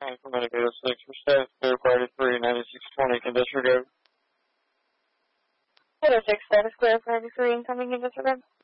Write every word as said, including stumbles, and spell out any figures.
Nine for Medicaid six for staff, clear party three, ninety-six twenty, can disregard. Hello, six, status clear, party three, incoming, can disregard.